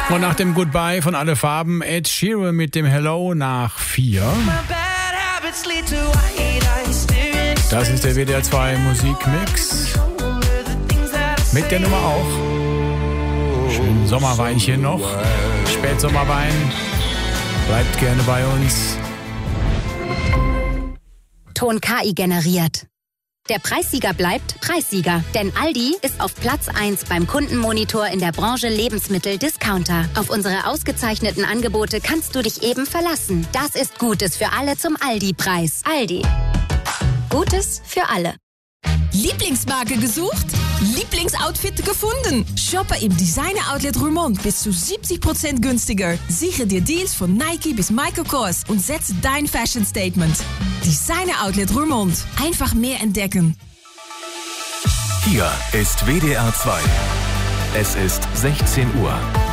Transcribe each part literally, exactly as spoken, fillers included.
Und nach dem Goodbye von Alle Farben Ed Sheeran mit dem Hello nach vier. Das ist der W D R zwei Musikmix. Mit der Nummer auch. Schön Sommerweinchen noch. Spätsommerwein. Bleibt gerne bei uns. Ton K I generiert. Der Preissieger bleibt Preissieger, denn Aldi ist auf Platz eins beim Kundenmonitor in der Branche Lebensmittel-Discounter. Auf unsere ausgezeichneten Angebote kannst du dich eben verlassen. Das ist Gutes für alle zum Aldi-Preis. Aldi. Gutes für alle. Lieblingsmarke gesucht? Lieblingsoutfit gefunden? Shoppe im Designer-Outlet Roermond bis zu siebzig Prozent günstiger. Sichere dir Deals von Nike bis Michael Kors und setze dein Fashion-Statement. Designer-Outlet Roermond. Einfach mehr entdecken. Hier ist W D R zwei. Es ist sechzehn Uhr.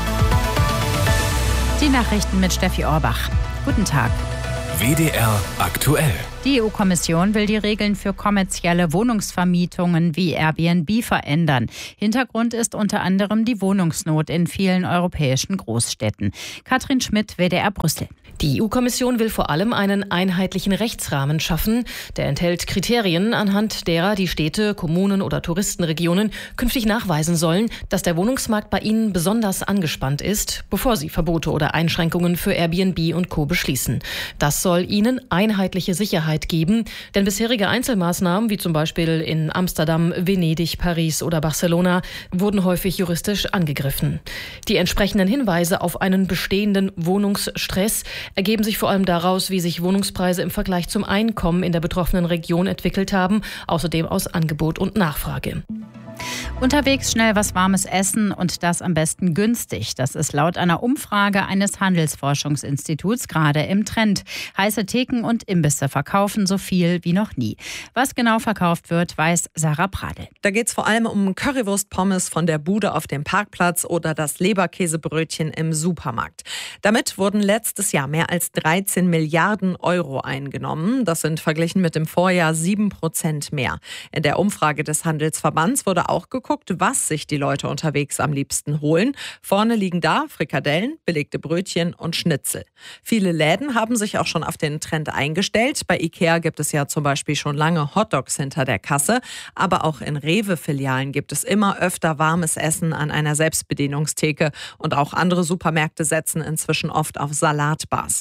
Die Nachrichten mit Steffi Orbach. Guten Tag. W D R aktuell. Die E U-Kommission will die Regeln für kommerzielle Wohnungsvermietungen wie Airbnb verändern. Hintergrund ist unter anderem die Wohnungsnot in vielen europäischen Großstädten. Katrin Schmidt, W D R Brüssel. Die E U-Kommission will vor allem einen einheitlichen Rechtsrahmen schaffen. Der enthält Kriterien, anhand derer die Städte, Kommunen oder Touristenregionen künftig nachweisen sollen, dass der Wohnungsmarkt bei ihnen besonders angespannt ist, bevor sie Verbote oder Einschränkungen für Airbnb und Co. beschließen. Das soll ihnen einheitliche Sicherheit geben, denn bisherige Einzelmaßnahmen, wie zum Beispiel in Amsterdam, Venedig, Paris oder Barcelona, wurden häufig juristisch angegriffen. Die entsprechenden Hinweise auf einen bestehenden Wohnungsstress ergeben sich vor allem daraus, wie sich Wohnungspreise im Vergleich zum Einkommen in der betroffenen Region entwickelt haben, außerdem aus Angebot und Nachfrage. Unterwegs schnell was Warmes essen und das am besten günstig. Das ist laut einer Umfrage eines Handelsforschungsinstituts gerade im Trend. Heiße Theken und Imbisse verkaufen so viel wie noch nie. Was genau verkauft wird, weiß Sarah Pradel. Da geht es vor allem um Currywurst-Pommes von der Bude auf dem Parkplatz oder das Leberkäsebrötchen im Supermarkt. Damit wurden letztes Jahr mehr als dreizehn Milliarden Euro eingenommen. Das sind verglichen mit dem Vorjahr sieben Prozent mehr. In der Umfrage des Handelsverbands wurde auch geguckt, was sich die Leute unterwegs am liebsten holen. Vorne liegen da Frikadellen, belegte Brötchen und Schnitzel. Viele Läden haben sich auch schon auf den Trend eingestellt. Bei Ikea gibt es ja zum Beispiel schon lange Hotdogs hinter der Kasse. Aber auch in Rewe-Filialen gibt es immer öfter warmes Essen an einer Selbstbedienungstheke. Und auch andere Supermärkte setzen inzwischen oft auf Salatbars.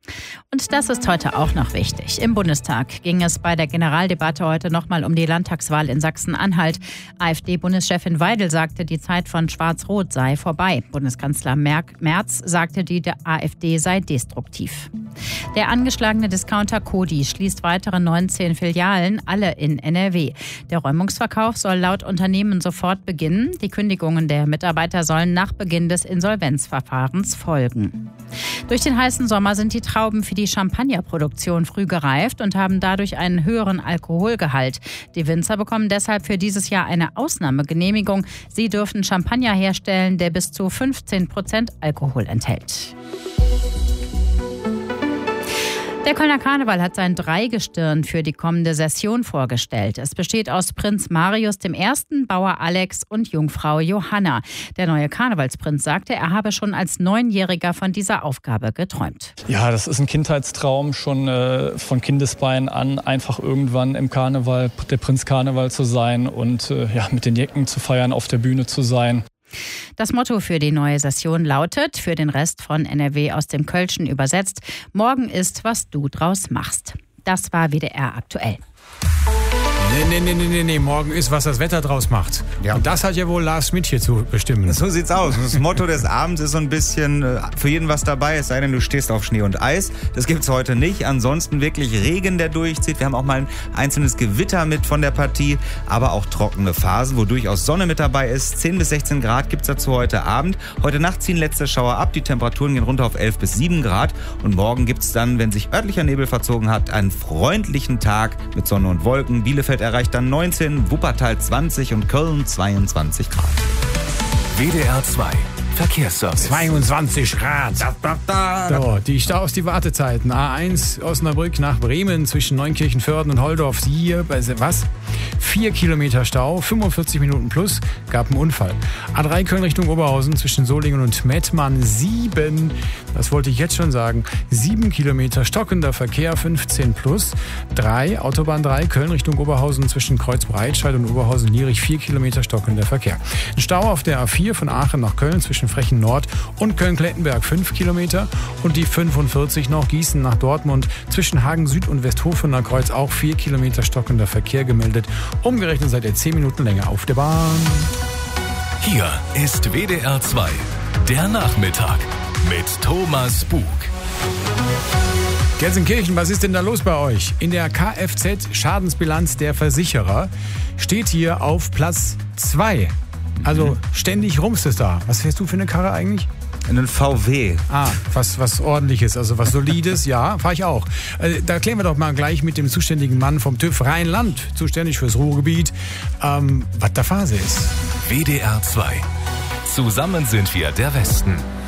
Und das ist heute auch noch wichtig. Im Bundestag ging es bei der Generaldebatte heute nochmal um die Landtagswahl in Sachsen-Anhalt. AfD-Bundeschefin Weidel sagte, die Zeit von Schwarz-Rot sei vorbei. Bundeskanzler Merz sagte, die der AfD sei destruktiv. Der angeschlagene Discounter Coty schließt weitere neunzehn Filialen, alle in N R W. Der Räumungsverkauf soll laut Unternehmen sofort beginnen. Die Kündigungen der Mitarbeiter sollen nach Beginn des Insolvenzverfahrens folgen. Durch den heißen Sommer sind die Trauben für die Champagnerproduktion früh gereift und haben dadurch einen höheren Alkoholgehalt. Die Winzer bekommen deshalb für dieses Jahr eine Ausnahmegenehmigung. Sie dürfen Champagner herstellen, der bis zu fünfzehn Prozent Alkohol enthält. Der Kölner Karneval hat sein Dreigestirn für die kommende Session vorgestellt. Es besteht aus Prinz Marius dem Ersten, Bauer Alex und Jungfrau Johanna. Der neue Karnevalsprinz sagte, er habe schon als Neunjähriger von dieser Aufgabe geträumt. Ja, das ist ein Kindheitstraum, schon äh, von Kindesbeinen an, einfach irgendwann im Karneval, der Prinz Karneval zu sein und äh, ja, mit den Jecken zu feiern, auf der Bühne zu sein. Das Motto für die neue Session lautet, für den Rest von N R W aus dem Kölschen übersetzt, morgen ist, was du draus machst. Das war W D R aktuell. Nee, nee, nee, nee, nee, morgen ist, was das Wetter draus macht. Ja. Und das hat ja wohl Lars Schmidt hier zu bestimmen. So sieht's aus. Das Motto des Abends ist so ein bisschen äh, für jeden was dabei, es sei denn, du stehst auf Schnee und Eis. Das gibt's heute nicht. Ansonsten wirklich Regen, der durchzieht. Wir haben auch mal ein einzelnes Gewitter mit von der Partie, aber auch trockene Phasen, wo durchaus Sonne mit dabei ist. zehn bis sechzehn Grad gibt's dazu heute Abend. Heute Nacht ziehen letzte Schauer ab. Die Temperaturen gehen runter auf elf bis sieben Grad. Und morgen gibt's dann, wenn sich örtlicher Nebel verzogen hat, einen freundlichen Tag mit Sonne und Wolken. Bielefeld erreicht dann neunzehn, Wuppertal zwanzig und Köln zweiundzwanzig Grad. W D R zwei. Verkehrsservice. zweiundzwanzig Grad. Da, da, da. So, die Staus, die Wartezeiten. A eins Osnabrück nach Bremen zwischen Neunkirchen-Vörden und Holdorf. Hier bei was? Vier Kilometer Stau, fünfundvierzig Minuten plus, gab einen Unfall. A drei Köln Richtung Oberhausen zwischen Solingen und Mettmann. Sieben, das wollte ich jetzt schon sagen, sieben Kilometer stockender Verkehr, fünfzehn plus. Drei, Autobahn drei Köln Richtung Oberhausen zwischen Kreuzbreitscheid und Oberhausen-Lierich. Vier Kilometer stockender Verkehr. Ein Stau auf der A vier von Aachen nach Köln zwischen Frechen Nord und Köln-Klettenberg. Fünf Kilometer. Und die fünfundvierzig noch Gießen nach Dortmund zwischen Hagen Süd und Westhofener Kreuz. Auch vier Kilometer stockender Verkehr gemeldet. Umgerechnet seid ihr zehn Minuten länger auf der Bahn. Hier ist W D R zwei, der Nachmittag mit Thomas Bug. Gelsenkirchen, was ist denn da los bei euch? In der Kfz-Schadensbilanz der Versicherer steht hier auf Platz zwei. Also mhm. ständig rumst es da. Was fährst du für eine Karre eigentlich? Einen V W. Ah, was, was Ordentliches, also was Solides, ja, fahre ich auch. Äh, da klären wir doch mal gleich mit dem zuständigen Mann vom TÜV Rheinland, zuständig fürs Ruhrgebiet, ähm, was da Phase ist. W D R zwei. Zusammen sind wir der Westen.